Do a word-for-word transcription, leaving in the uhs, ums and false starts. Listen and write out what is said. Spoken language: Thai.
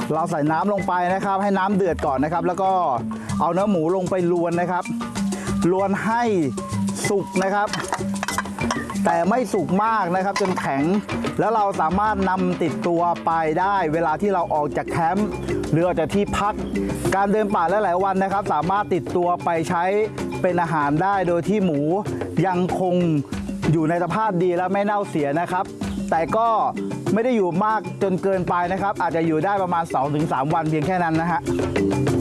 เราใส่น้ำลงไปนะครับให้น้ำเดือดก่อนนะครับแล้วก็เอาเนื้อหมูลงไปลวนนะครับลวนให้สุกนะครับแต่ไม่สุกมากนะครับจนแข็งแล้วเราสามารถนำติดตัวไปได้เวลาที่เราออกจากแคมป์หรือออกจากที่พักการเดินป่าหลายๆวันนะครับสามารถติดตัวไปใช้เป็นอาหารได้โดยที่หมูยังคงอยู่ในสภาพดีและไม่เน่าเสียนะครับแต่ก็ไม่ได้อยู่มากจนเกินไปนะครับอาจจะอยู่ได้ประมาณ สองถึงสาม วันเพียงแค่นั้นนะฮะ